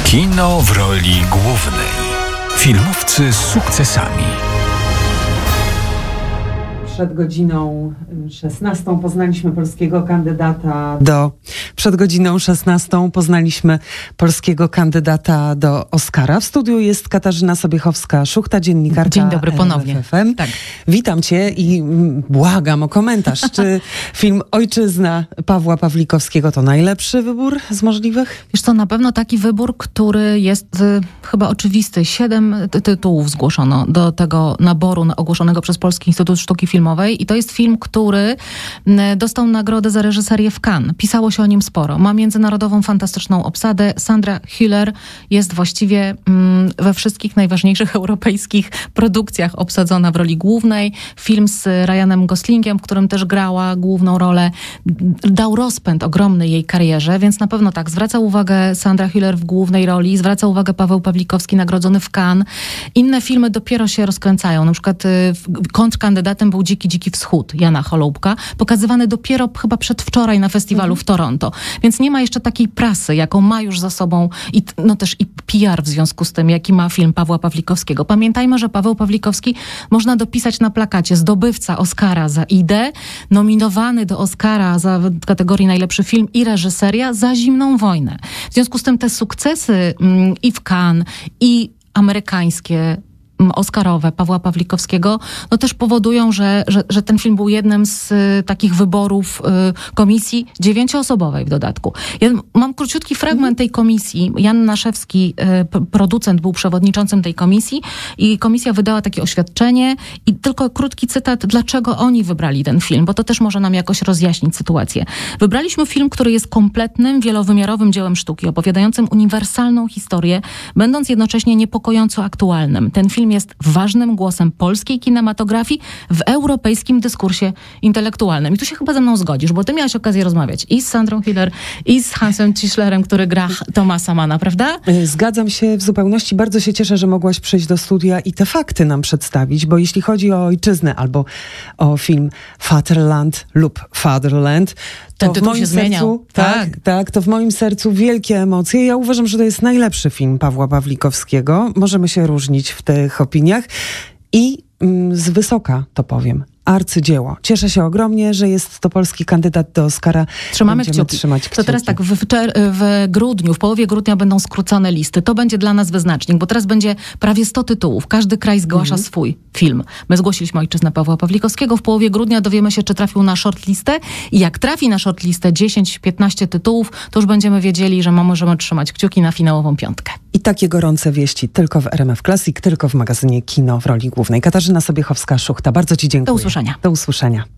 Kino w roli głównej. Filmowcy z sukcesami. Przed godziną 16 poznaliśmy polskiego kandydata do Oscara. W studiu jest Katarzyna Sobiechowska-Szuchta, dziennikarka. Dzień dobry ponownie. RMF FM. Tak. Witam cię i błagam o komentarz. Czy film Ojczyzna Pawła Pawlikowskiego to najlepszy wybór z możliwych? Wiesz co, na pewno taki wybór, który jest chyba oczywisty. 7 tytułów zgłoszono do tego naboru ogłoszonego przez Polski Instytut Sztuki Filmowej i to jest film, który dostał nagrodę za reżyserię w Cannes. Pisało się o nim sporo. Ma międzynarodową, fantastyczną obsadę. Sandra Hüller jest właściwie we wszystkich najważniejszych europejskich produkcjach obsadzona w roli głównej. Film z Ryanem Goslingiem, w którym też grała główną rolę, dał rozpęd ogromny jej karierze, więc na pewno tak, zwraca uwagę Sandra Hüller w głównej roli, zwraca uwagę Paweł Pawlikowski, nagrodzony w Cannes. Inne filmy dopiero się rozkręcają. Na przykład kontrkandydatem był Dziki Wschód Jana Holoubka, pokazywany dopiero chyba przedwczoraj na festiwalu w Toronto. Więc nie ma jeszcze takiej prasy, jaką ma już za sobą i PR w związku z tym, jaki ma film Pawła Pawlikowskiego. Pamiętajmy, że Paweł Pawlikowski można dopisać na plakacie zdobywca Oscara za Idę, nominowany do Oscara w kategorii najlepszy film i reżyseria za Zimną wojnę. W związku z tym te sukcesy i w Cannes, i amerykańskie, oscarowe Pawła Pawlikowskiego, no też powodują, że ten film był jednym z takich wyborów komisji 9-osobowej w dodatku. Ja mam króciutki fragment tej komisji. Jan Naszewski, producent, był przewodniczącym tej komisji i komisja wydała takie oświadczenie i tylko krótki cytat, dlaczego oni wybrali ten film, bo to też może nam jakoś rozjaśnić sytuację. Wybraliśmy film, który jest kompletnym, wielowymiarowym dziełem sztuki, opowiadającym uniwersalną historię, będąc jednocześnie niepokojąco aktualnym. Ten film jest ważnym głosem polskiej kinematografii w europejskim dyskursie intelektualnym. I tu się chyba ze mną zgodzisz, bo ty miałaś okazję rozmawiać i z Sandrą Hüller, i z Hansem Tischlerem, który gra Thomasa Manna, prawda? Zgadzam się w zupełności. Bardzo się cieszę, że mogłaś przyjść do studia i te fakty nam przedstawić, bo jeśli chodzi o Ojczyznę albo o film Vaterland lub Fatherland, ten tytuł się zmieniał. Tak, to w moim sercu wielkie emocje. Ja uważam, że to jest najlepszy film Pawła Pawlikowskiego. Możemy się różnić w tych opiniach. I z wysoka to powiem. Arcydzieło. Cieszę się ogromnie, że jest to polski kandydat do Oscara. Trzymamy kciuki. To teraz tak, w grudniu, w połowie grudnia będą skrócone listy. To będzie dla nas wyznacznik, bo teraz będzie prawie 100 tytułów. Każdy kraj zgłasza swój film. My zgłosiliśmy Ojczyznę Pawła Pawlikowskiego. W połowie grudnia dowiemy się, czy trafił na shortlistę i jak trafi na shortlistę 10-15 tytułów, to już będziemy wiedzieli, że możemy trzymać kciuki na finałową piątkę. I takie gorące wieści tylko w RMF Classic, tylko w magazynie Kino w roli głównej. Katarzyna Sobiechowska-Szuchta. Bardzo ci dziękuję. Do usłyszenia. Do usłyszenia.